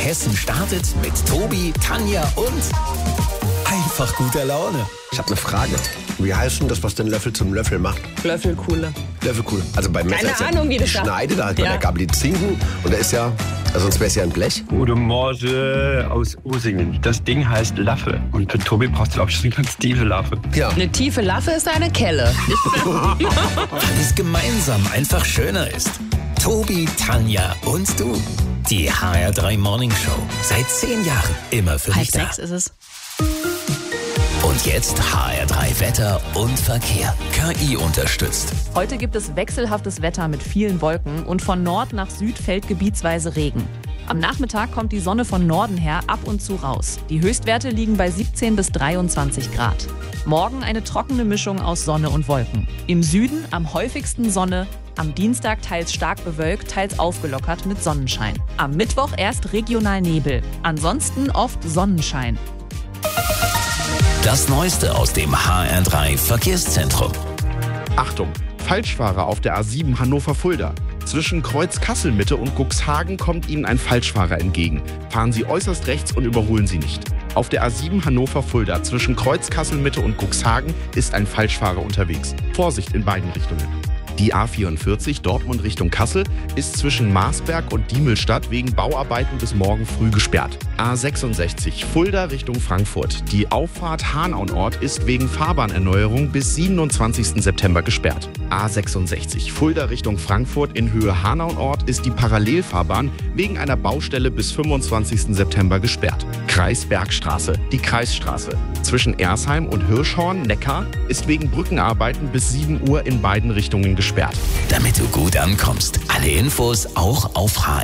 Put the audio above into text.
Hessen startet mit Tobi, Tanja und einfach guter Laune. Ich habe eine Frage. Wie heißt denn das, was den Löffel zum Löffel macht? Löffelkuhle. Löffelkuhle. Also beim Messer ist ja Ahnung, wie das Schneide, da halt bei der Gabel die Zinken. Und da ist ja, sonst wäre es ja ein Blech. Gute Morge aus Usingen. Das Ding heißt Laffe. Und für Tobi brauchst du, glaube ich, eine ganz tiefe Laffe. Ja. Eine tiefe Laffe ist eine Kelle. Weil es gemeinsam einfach schöner ist. Tobi, Tanja und du. Die HR3 Morning Show. Seit 10 Jahren immer für dich da. 5:30 ist es. Und jetzt HR3 Wetter und Verkehr. KI unterstützt. Heute gibt es wechselhaftes Wetter mit vielen Wolken und von Nord nach Süd fällt gebietsweise Regen. Am Nachmittag kommt die Sonne von Norden her ab und zu raus. Die Höchstwerte liegen bei 17 bis 23 Grad. Morgen eine trockene Mischung aus Sonne und Wolken. Im Süden am häufigsten Sonne, am Dienstag teils stark bewölkt, teils aufgelockert mit Sonnenschein. Am Mittwoch erst regional Nebel, ansonsten oft Sonnenschein. Das Neueste aus dem HR3 Verkehrszentrum. Achtung, Falschfahrer auf der A7 Hannover-Fulda. Zwischen Kreuz Kassel-Mitte und Cuxhagen kommt Ihnen ein Falschfahrer entgegen. Fahren Sie äußerst rechts und überholen Sie nicht. Auf der A7 Hannover-Fulda zwischen Kreuz Kassel-Mitte und Cuxhagen ist ein Falschfahrer unterwegs. Vorsicht in beiden Richtungen. Die A44 Dortmund Richtung Kassel ist zwischen Marsberg und Diemelstadt wegen Bauarbeiten bis morgen früh gesperrt. A66 Fulda Richtung Frankfurt. Die Auffahrt Hanau-Nord ist wegen Fahrbahnerneuerung bis 27. September gesperrt. A66 Fulda Richtung Frankfurt in Höhe Hanau-Nord ist die Parallelfahrbahn wegen einer Baustelle bis 25. September gesperrt. Kreisbergstraße, die Kreisstraße. Zwischen Ersheim und Hirschhorn, Neckar, ist wegen Brückenarbeiten bis 7 Uhr in beiden Richtungen gesperrt. Damit du gut ankommst. Alle Infos auch auf hr3.